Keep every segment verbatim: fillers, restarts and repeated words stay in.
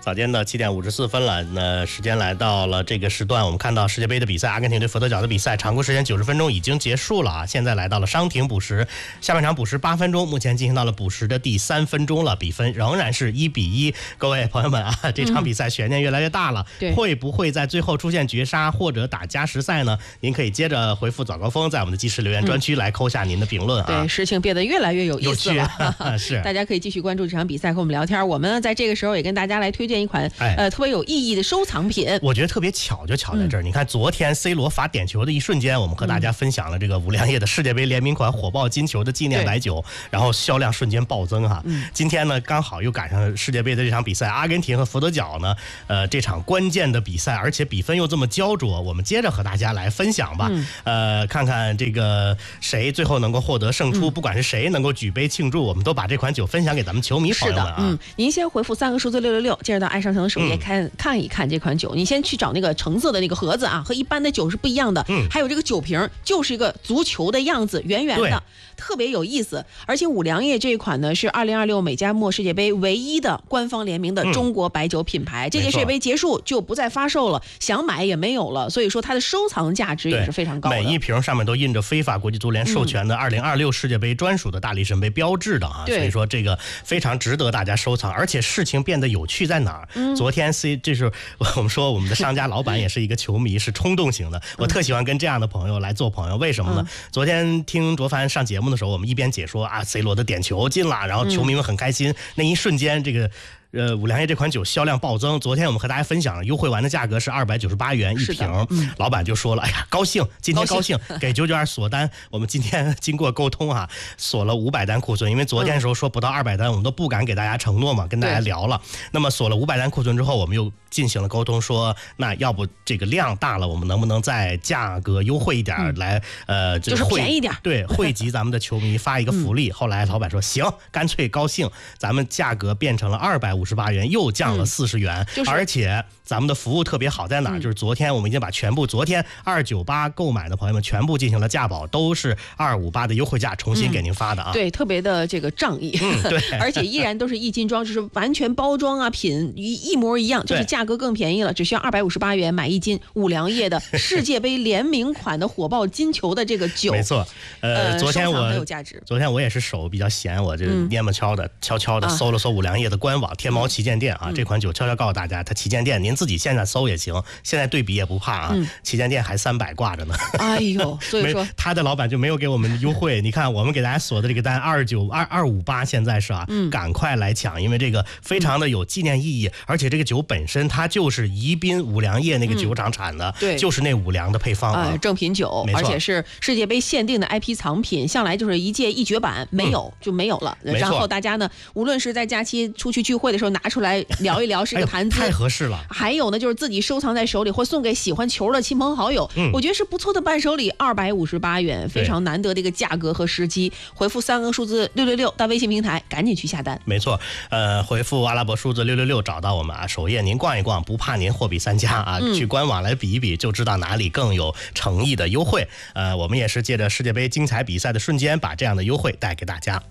早间的七点五十四分了，那时间来到了这个时段，我们看到世界杯的比赛，阿根廷对佛得角的比赛，场估时间九十分钟已经结束了啊，现在来到了伤停补时，下半场补时八分钟，目前进行到了补时的第三分钟了，比分仍然是一比一。各位朋友们啊，这场比赛悬念越来越大了，嗯、会不会在最后出现绝杀或者打加时赛呢？您可以接着回复早高峰，在我们的即时留言专区来扣下您的评论啊。 对，事情变得越来越有意思了， 是， 大家可以继续关注这场比赛和我们聊天。我们呢，在这个时候也跟大家来推荐一款、哎、呃特别有意义的收藏品。 我觉得特别巧，就巧在这儿、嗯。你看，昨天 C 罗罚点球的一瞬间，我们和大家分享了这个五粮液的世界杯联名款火爆金球的纪念白酒，然后销量瞬间暴增哈、嗯。今天呢，刚好又赶上世界杯的这场比赛，阿根廷和佛得角呢，呃，这场关键的比赛，而且比分又这么焦灼，我们接着和大家来分享吧。嗯、呃，看看这个谁最后能够获得胜出、嗯，不管是谁能够举杯庆祝，我们都把这款酒分享给咱们球迷朋友们啊。 嗯，您先回复三个数字六六六，接着到爱上城的首页看、嗯、看一看这款酒。你先去找那个橙色的那个盒子啊，和一般的酒是不一样的。嗯，还有这个酒瓶就是一个足球的样子，圆圆的，特别有意思。而且五粮液这一款呢是二零二六美加墨世界杯唯一的官方联名的中国白酒品牌。嗯、这届世界杯结束就不再发售了，想买也没有了，所以说它的收藏价值也是非常高的。 每一瓶上面都印着非法国际足联授权的二零二六世界杯专属的大力神杯标志的啊，所以说这个非常值得大家收藏。而且事情变得有趣在哪儿？嗯、昨天 C 这是我们说我们的商家老板也是一个球迷，是冲动型的。我特喜欢跟这样的朋友来做朋友，为什么呢？嗯、昨天听卓凡上节目的时候，我们一边解说啊 C 罗的点球进了，然后球迷们很开心，嗯、那一瞬间这个。呃，五粮液这款酒销量暴增。昨天我们和大家分享了优惠完的价格是二百九十八元一瓶、嗯，老板就说了，哎呀，高兴，今天高兴，高兴给九九二锁单。我们今天经过沟通啊，锁了五百单库存，因为昨天的时候说不到二百单，我们都不敢给大家承诺嘛，跟大家聊了。那么锁了五百单库存之后，我们又进行了沟通，说那要不这个量大了，我们能不能再价格优惠一点、嗯、来，呃， 就是便宜点， 对，惠及咱们的球迷发一个福利。嗯、后来老板说行，干脆高兴，咱们价格变成了二百五十八元，又降了四十元、嗯就是，而且咱们的服务特别好在哪儿、嗯？就是昨天我们已经把全部昨天二九八购买的朋友们全部进行了价保，都是二五八的优惠价重新给您发的啊。 嗯、对，特别的这个仗义， 嗯、对， 而且依然都是一斤装，就是完全包装啊品一一模一样，就是价格更便宜了，只需要二百五十八元买一斤五粮液的世界杯联名款的火爆金球的这个酒。 没错，呃，昨天我很有价值。 昨天我也是手比较闲，我就蔫么悄的、嗯、悄悄的搜了搜五粮液的官网、天猫旗舰店啊。嗯这款酒悄悄告诉大家，它旗舰店您自己现在搜也行，现在对比也不怕啊。嗯、旗舰店还三百挂着呢。 哎呦，所以说他的老板就没有给我们优惠。你看，我们给大家锁的这个单二九二二五八，现在是啊，嗯、赶快来抢，因为这个非常的有纪念意义，嗯、而且这个酒本身它就是宜宾五粮液那个酒厂产的，嗯、对，就是那五粮的配方啊， 呃、正品酒，而且是世界杯限定的 I P 藏品，向来就是一届一绝版，没有、嗯、就没有了。然后大家呢，无论是在假期出去聚会的时候拿出来。聊一聊是个谈资、 哎，太合适了。 还有呢，就是自己收藏在手里，或送给喜欢球的亲朋好友，嗯、我觉得是不错的伴手礼。二百五十八元，非常难得的一个价格和时机。回复三个数字六六六到微信平台，赶紧去下单。 没错，呃，回复阿拉伯数字六六六找到我们啊，首页您逛一逛，不怕您货比三家啊，嗯、去官网来比一比，就知道哪里更有诚意的优惠。呃，我们也是借着世界杯精彩比赛的瞬间，把这样的优惠带给大家。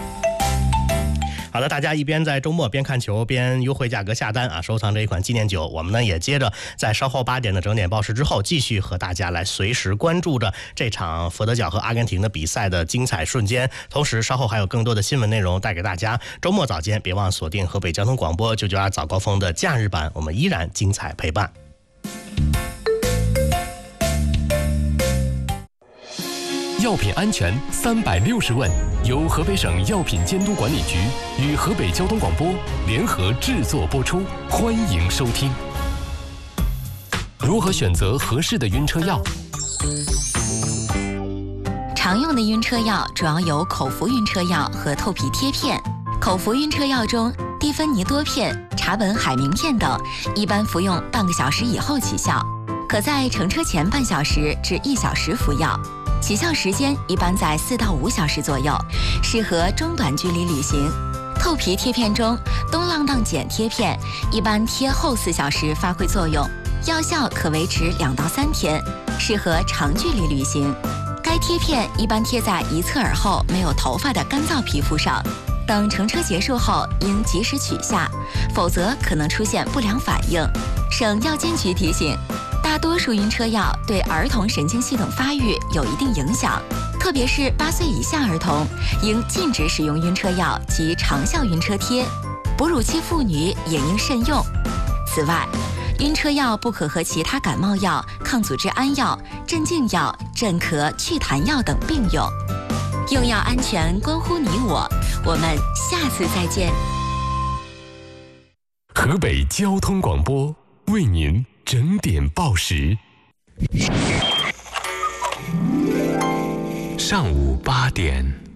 好的，大家一边在周末边看球边优惠价格下单啊，收藏这一款纪念酒。我们呢也接着在稍后八点的整点报时之后，继续和大家来随时关注着这场佛得角和阿根廷的比赛的精彩瞬间。同时，稍后还有更多的新闻内容带给大家。周末早间别忘锁定河北交通广播九九二早高峰的假日版，我们依然精彩陪伴。 药品安全三百六十问，由河北省药品监督管理局与河北交通广播联合制作播出，欢迎收听。如何选择合适的晕车药？ 常用的晕车药主要有口服晕车药和透皮贴片。口服晕车药中，地芬尼多片、茶苯海明片等，一般服用半个小时以后起效，可在乘车前半小时至一小时服药。起效时间一般在四到五小时左右，适合中短距离旅行。透皮贴片中，东浪荡碱贴片一般贴后四小时发挥作用，药效可维持两到三天，适合长距离旅行。该贴片一般贴在一侧耳后没有头发的干燥皮肤上， 等乘车结束后应及时取下，否则可能出现不良反应。省药监局提醒，大多数晕车药对儿童神经系统发育有一定影响，特别是八岁以下儿童，应禁止使用晕车药及长效晕车贴，哺乳期妇女也应慎用。此外，晕车药不可和其他感冒药、抗组织胺药、镇静药、镇咳、祛痰药等并用。用药安全关乎你我，我们下次再见。 河北交通广播为您整点报时。上午八点。